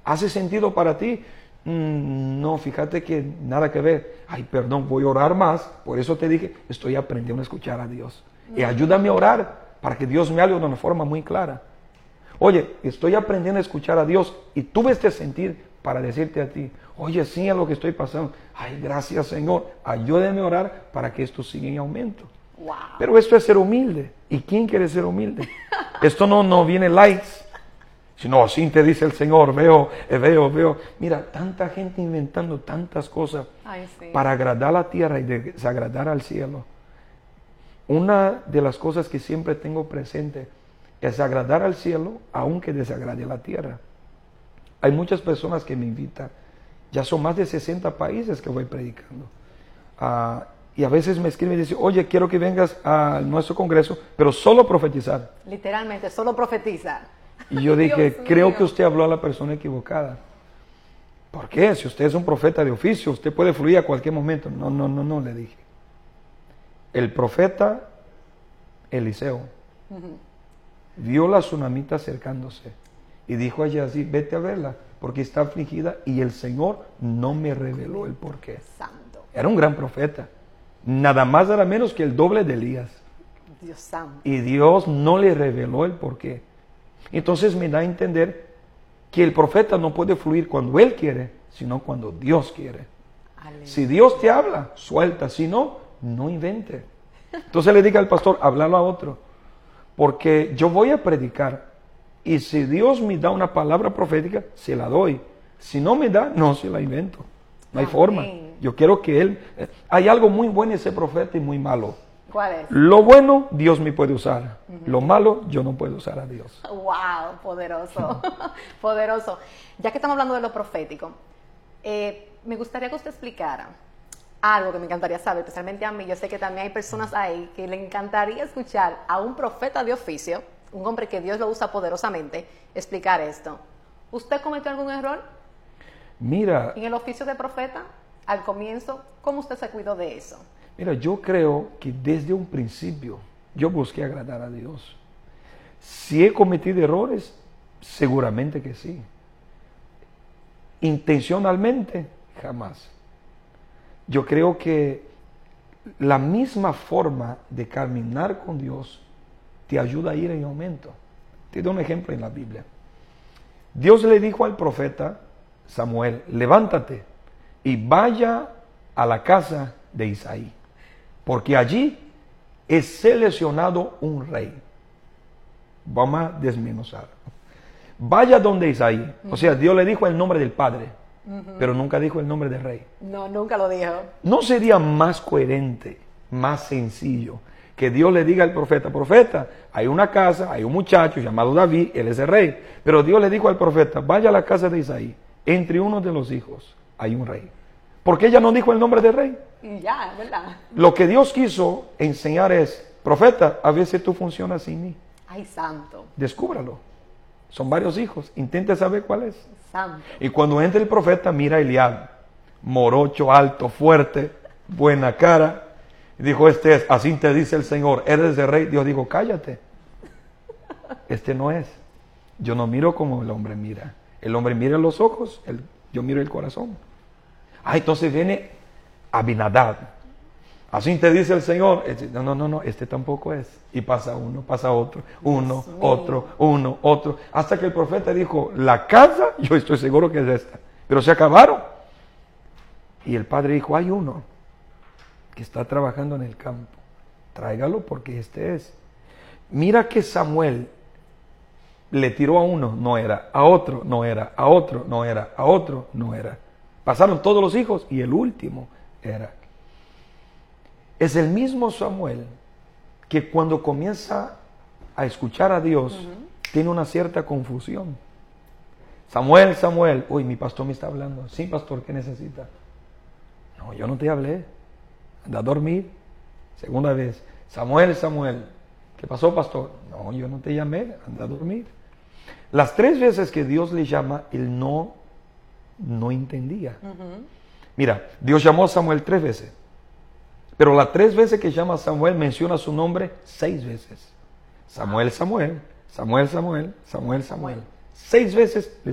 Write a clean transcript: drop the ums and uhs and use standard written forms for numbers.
¿Hace sentido para ti? No, fíjate que nada que ver. Ay, perdón, voy a orar más. Por eso te dije, estoy aprendiendo a escuchar a Dios. Y ayúdame a orar para que Dios me hable de una forma muy clara. Oye, estoy aprendiendo a escuchar a Dios y tuve este sentir para decirte a ti, oye, sí, a lo que estoy pasando. Ay, gracias, Señor. Ayúdame a orar para que esto siga en aumento. Wow. Pero esto es ser humilde. ¿Y quién quiere ser humilde? Esto no viene likes. Sino, así te dice el Señor, veo. Mira, tanta gente inventando tantas cosas para agradar a la tierra y desagradar al cielo. Una de las cosas que siempre tengo presente es agradar al cielo, aunque desagrade a la tierra. Hay muchas personas que me invitan. Ya son más de 60 países que voy predicando. Y a veces me escriben y dicen, oye, quiero que vengas a nuestro congreso, pero solo profetizar. Literalmente, solo profetizar. Y yo dije, Dios creo mío. que usted habló a la persona equivocada. ¿Por qué? Si usted es un profeta de oficio, usted puede fluir a cualquier momento. No, le dije. El profeta Eliseo vio la tsunamita acercándose y dijo a Gehazi, vete a verla, porque está afligida y el Señor no me reveló el porqué. Santo. Era un gran profeta. Nada más nada menos que el doble de Elías. Dios santo. Y Dios no le reveló el porqué. Entonces me da a entender que el profeta no puede fluir cuando él quiere, sino cuando Dios quiere. Aleluya. Si Dios te habla, suelta. Si no, no invente. Entonces le diga al pastor, háblalo a otro. Porque yo voy a predicar. Y si Dios me da una palabra profética, se la doy. Si no me da, no se la invento. No hay Amén. forma. Yo quiero que él... Hay algo muy bueno en ese profeta y muy malo. ¿Cuál es? Lo bueno, Dios me puede usar. Lo malo, yo no puedo usar a Dios. Wow, poderoso. Poderoso. Ya que estamos hablando de lo profético, me gustaría que usted explicara algo que me encantaría saber, especialmente a mí. Yo sé que también hay personas ahí que le encantaría escuchar a un profeta de oficio, un hombre que Dios lo usa poderosamente, explicar esto. ¿Usted cometió algún error Mira, en el oficio de profeta al comienzo? ¿Cómo usted se cuidó de eso? Mira, yo creo que desde un principio yo busqué agradar a Dios. Si he cometido errores, seguramente que sí. Intencionalmente, jamás. Yo creo que la misma forma de caminar con Dios te ayuda a ir en aumento. Te doy un ejemplo en la Biblia. Dios le dijo al profeta Samuel, levántate y vaya a la casa de Isaí, porque allí es seleccionado un rey. Vamos a desmenuzar. Vaya donde Isaí. O sea, Dios le dijo el nombre del padre, pero nunca dijo el nombre del rey. No, nunca lo dijo. ¿No sería más coherente, más sencillo, que Dios le diga al profeta, profeta, hay una casa, hay un muchacho llamado David, él es el rey, pero Dios le dijo al profeta, vaya a la casa de Isaí, entre uno de los hijos hay un rey? ¿Por qué ella no dijo el nombre del rey? Y ya, ¿verdad? Lo que Dios quiso enseñar es, profeta, a veces tú funcionas sin mí. Ay, santo, Descúbralo. Son varios hijos. Intente saber cuál es. santo. Y cuando entra el profeta, mira a Eliab. Morocho, alto, fuerte, buena cara. Y dijo, este es, así te dice el Señor, eres el rey. Dios dijo, cállate. Este no es. Yo no miro como el hombre mira. El hombre mira los ojos, yo miro el corazón. Ah, entonces viene Abinadab. Así te dice el Señor. No, este tampoco es. Y pasa uno, pasa otro, uno, otro, uno, otro. Hasta que el profeta dijo, la casa, yo estoy seguro que es esta. Pero se acabaron. Y el padre dijo, hay uno que está trabajando en el campo. Tráigalo porque este es. Mira que Samuel le tiró a uno, no era. A otro, no era. A otro, no era. A otro, no era. Pasaron todos los hijos y el último era. Es el mismo Samuel que cuando comienza a escuchar a Dios, tiene una cierta confusión. Samuel, Samuel, uy, mi pastor me está hablando. Sí, pastor, ¿qué necesita? No, yo no te hablé. Anda a dormir. Segunda vez, Samuel, Samuel, ¿qué pasó, pastor? No, yo no te llamé, anda a dormir. Las 3 veces que Dios le llama, él no entendía. Mira, Dios llamó a Samuel 3 veces. Pero las 3 veces que llama a Samuel, menciona su nombre 6 veces. Samuel, Samuel, Samuel, Samuel, Samuel, Samuel. 6 veces